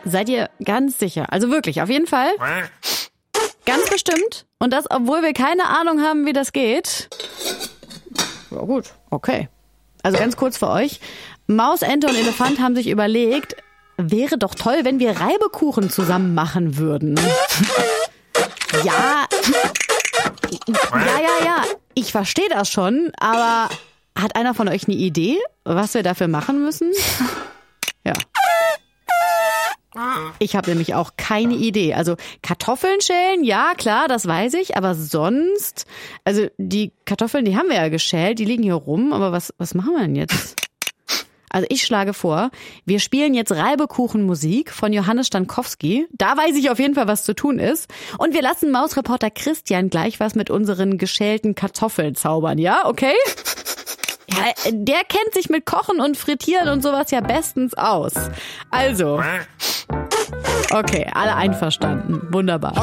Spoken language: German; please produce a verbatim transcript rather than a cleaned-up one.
Seid ihr ganz sicher? Also wirklich, auf jeden Fall? Ganz bestimmt? Und das, obwohl wir keine Ahnung haben, wie das geht? Ja gut, okay. Also ganz kurz für euch. Maus, Ente und Elefant haben sich überlegt, wäre doch toll, wenn wir Reibekuchen zusammen machen würden. Ja, ja, ja, ja. Ich verstehe das schon, aber hat einer von euch eine Idee, was wir dafür machen müssen? Ja. Ich habe nämlich auch keine Idee. Also Kartoffeln schälen, ja klar, das weiß ich, aber sonst, also die Kartoffeln, die haben wir ja geschält, die liegen hier rum, aber was, was machen wir denn jetzt? Also ich schlage vor, wir spielen jetzt Reibekuchenmusik von Johannes Stankowski. Da weiß ich auf jeden Fall, was zu tun ist. Und wir lassen Mausreporter Christian gleich was mit unseren geschälten Kartoffeln zaubern, ja? Okay? Ja, der kennt sich mit Kochen und Frittieren und sowas ja bestens aus. Also, okay, alle einverstanden. Wunderbar.